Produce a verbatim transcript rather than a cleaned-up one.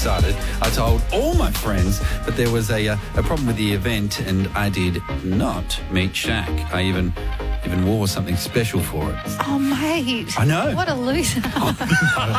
excited. I told all my friends, but there was a, uh, a problem with the event and I did not meet Shaq. I even even wore something special for it. Oh, mate. I know. What a loser.